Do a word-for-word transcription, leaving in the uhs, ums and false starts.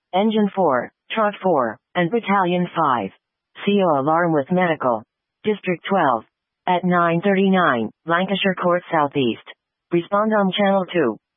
Engine four, Truck four, and Battalion five. C O alarm with medical. District twelve. At nine thirty-nine, Lancashire Court Southeast. Respond on Channel two.